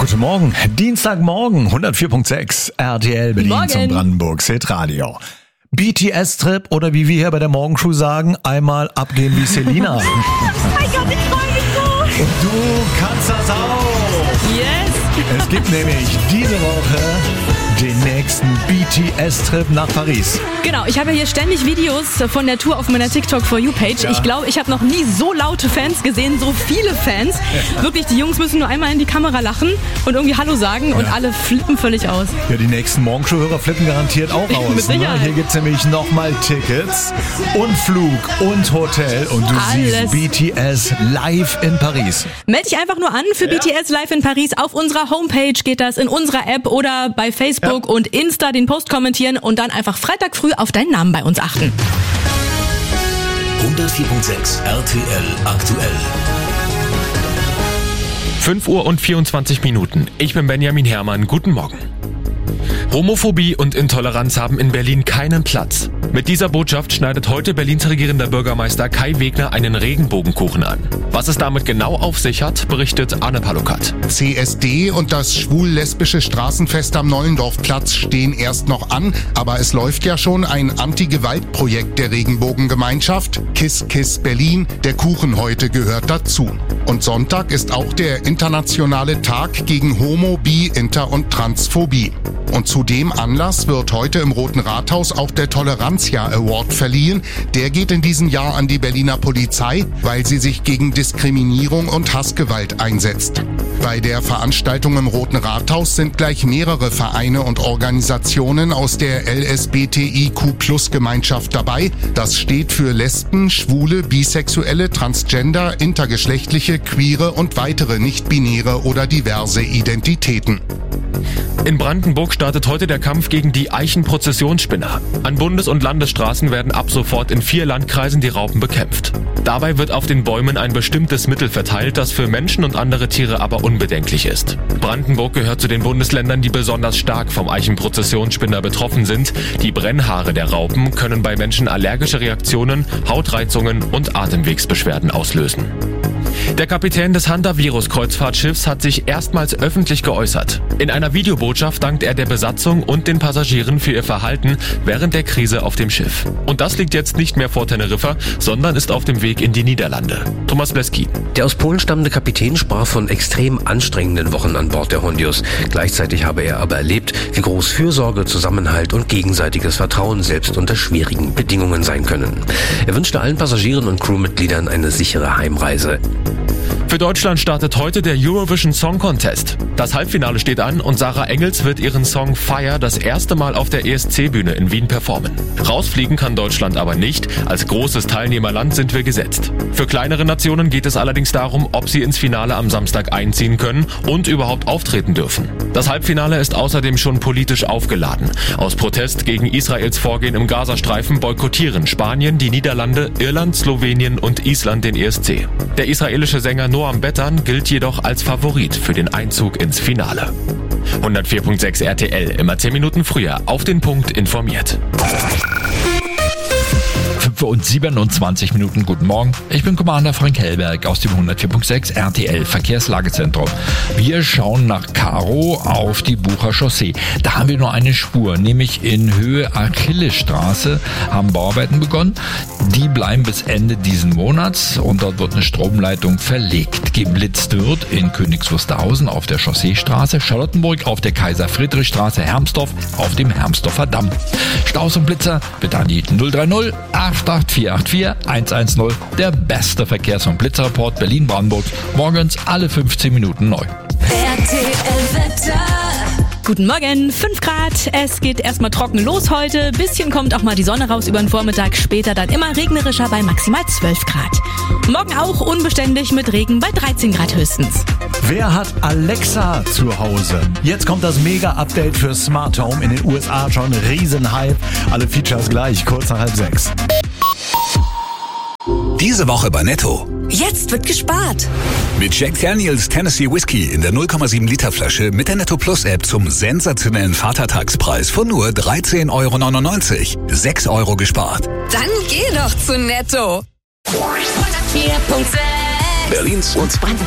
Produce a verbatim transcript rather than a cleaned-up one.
Guten Morgen, Dienstagmorgen, hundertvier Komma sechs, R T L Berlin Morgen. zum Brandenburgs Hitradio. B T S-Trip oder wie wir hier bei der Morgenshow sagen, einmal abgehen wie Selina. Oh mein Gott, ich freue mich so. Und du kannst das auch. Yes. Es gibt nämlich diese Woche den nächsten B T S-Trip nach Paris. Genau, ich habe hier ständig Videos von der Tour auf meiner TikTok For You Page. Ja. Ich glaube, ich habe noch nie so laute Fans gesehen, so viele Fans. Ja. Wirklich, die Jungs müssen nur einmal in die Kamera lachen und irgendwie Hallo sagen und Ja. alle flippen völlig aus. Ja, die nächsten Morgenshow-Hörer flippen garantiert auch aus. Mit Sicherheit. Ne? Hier gibt's nämlich nochmal Tickets und Flug und Hotel und du Alles. siehst B T S live in Paris. Meld dich einfach nur an für Ja. B T S Live in Paris. Auf unserer Homepage geht das, in unserer App oder bei Facebook Ja. und Insta den Post kommentieren und dann einfach Freitag früh auf deinen Namen bei uns achten. hundertvier Komma sechs R T L aktuell. fünf Uhr und vierundzwanzig Minuten. Ich bin Benjamin Herrmann. Guten Morgen. Homophobie und Intoleranz haben in Berlin keinen Platz. Mit dieser Botschaft schneidet heute Berlins regierender Bürgermeister Kai Wegner einen Regenbogenkuchen an. Was es damit genau auf sich hat, berichtet Anne Palukat. C S D und das schwul-lesbische Straßenfest am Neulendorfplatz stehen erst noch an, aber es läuft ja schon ein Anti-Gewalt-Projekt der Regenbogengemeinschaft. Kiss Kiss Berlin, der Kuchen heute gehört dazu. Und Sonntag ist auch der internationale Tag gegen Homo-, Bi-, Inter- und Transphobie. Und zu dem Anlass wird heute im Roten Rathaus auch der Toleranzjahr Award verliehen. Der geht in diesem Jahr an die Berliner Polizei, weil sie sich gegen Diskriminierung und Hassgewalt einsetzt. Bei der Veranstaltung im Roten Rathaus sind gleich mehrere Vereine und Organisationen aus der L S B T I Q Plus Gemeinschaft dabei. Das steht für Lesben, Schwule, Bisexuelle, Transgender, intergeschlechtliche, queere und weitere nicht-binäre oder diverse Identitäten. In Brandenburg startet heute der Kampf gegen die Eichenprozessionsspinner. An Bundes- und Landesstraßen werden ab sofort in vier Landkreisen die Raupen bekämpft. Dabei wird auf den Bäumen ein bestimmtes Mittel verteilt, das für Menschen und andere Tiere aber unbedenklich ist. Brandenburg gehört zu den Bundesländern, die besonders stark vom Eichenprozessionsspinner betroffen sind. Die Brennhaare der Raupen können bei Menschen allergische Reaktionen, Hautreizungen und Atemwegsbeschwerden auslösen. Der Kapitän des Hansa-Virus-Kreuzfahrtschiffs hat sich erstmals öffentlich geäußert. In einer Videobotschaft dankt er der Besatzung und den Passagieren für ihr Verhalten während der Krise auf dem Schiff. Und das liegt jetzt nicht mehr vor Teneriffa, sondern ist auf dem Weg in die Niederlande. Thomas Bleski. Der aus Polen stammende Kapitän sprach von extrem anstrengenden Wochen an Bord der Hondius. Gleichzeitig habe er aber erlebt, wie groß Fürsorge, Zusammenhalt und gegenseitiges Vertrauen selbst unter schwierigen Bedingungen sein können. Er wünschte allen Passagieren und Crewmitgliedern eine sichere Heimreise. Für Deutschland startet heute der Eurovision Song Contest. Das Halbfinale steht an und Sarah Engels wird ihren Song Fire das erste Mal auf der E S C-Bühne in Wien performen. Rausfliegen kann Deutschland aber nicht. Als großes Teilnehmerland sind wir gesetzt. Für kleinere Nationen geht es allerdings darum, ob sie ins Finale am Samstag einziehen können und überhaupt auftreten dürfen. Das Halbfinale ist außerdem schon politisch aufgeladen. Aus Protest gegen Israels Vorgehen im Gazastreifen boykottieren Spanien, die Niederlande, Irland, Slowenien und Island den E S C. Der israelische Sänger Noam Bettan gilt jedoch als Favorit für den Einzug ins Finale. hundertvier Komma sechs R T L, immer zehn Minuten früher, auf den Punkt informiert. fünf und siebenundzwanzig Minuten, guten Morgen. Ich bin Commander Frank Hellberg aus dem hundertvier Komma sechs R T L Verkehrslagezentrum. Wir schauen nach Karow auf die Bucher Chaussee. Da haben wir nur eine Spur, nämlich in Höhe Achillesstraße haben Bauarbeiten begonnen. Die bleiben bis Ende diesen Monats und dort wird eine Stromleitung verlegt. Geblitzt wird in Königs Wusterhausen auf der Chausseestraße, Charlottenburg auf der Kaiser-Friedrich-Straße, Hermsdorf auf dem Hermsdorfer Damm. Staus und Blitzer bitte an die null drei null acht acht vier acht vier eins eins null. Der beste Verkehrs- und Blitzerreport Berlin-Brandenburg. Morgens alle fünfzehn Minuten neu. R T L-Wetter. Guten Morgen, fünf Grad. Es geht erstmal trocken los heute. Bisschen kommt auch mal die Sonne raus über den Vormittag. Später dann immer regnerischer bei maximal zwölf Grad. Morgen auch unbeständig mit Regen bei dreizehn Grad höchstens. Wer hat Alexa zu Hause? Jetzt kommt das Mega-Update für Smart Home in den U S A, schon Riesenhype. Alle Features gleich, kurz nach halb sechs. Diese Woche bei Netto. Jetzt wird gespart. Mit Jack Daniels Tennessee Whiskey in der null Komma sieben Liter Flasche mit der Netto Plus App zum sensationellen Vatertagspreis von nur dreizehn Euro neunundneunzig. sechs Euro gespart. Dann geh doch zu Netto. hundertvier Komma sechs Berlins und Brandenburg.